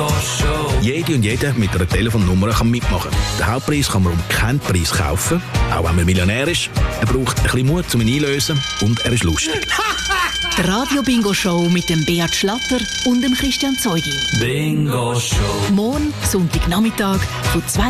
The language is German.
Jede und jeder mit einer Telefonnummer kann mitmachen. Den Hauptpreis kann man um keinen Preis kaufen, auch wenn man Millionär ist. Er braucht ein bisschen Mut, um ihn einzulösen, und er ist lustig. Die Radio-Bingo-Show mit dem Beat Schlatter und dem Christian Zeugin. Bingo Show. Morgen, Sonntagnachmittag, von 2